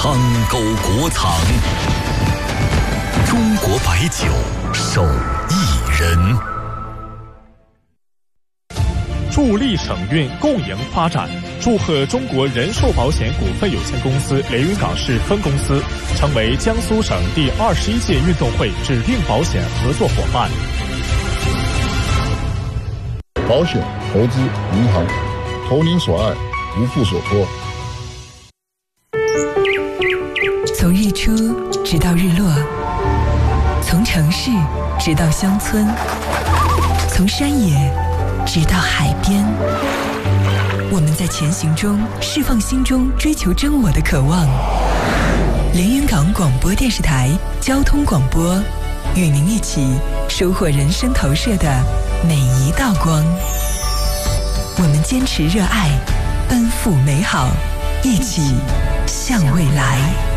昌沟国藏，中国白酒手艺人。 助力省运共赢发展，祝贺中国人寿保险股份有限公司连云港市分公司成为江苏省第21届运动会指定保险合作伙伴。 保险、投资、银行，投您所爱，无负所托。 从日出直到日落，从城市直到乡村，从山野直到海边，我们在前行中释放心中追求真我的渴望。连云港广播电视台交通广播，与您一起收获人生投射的每一道光。我们坚持热爱，奔赴美好，一起向未来。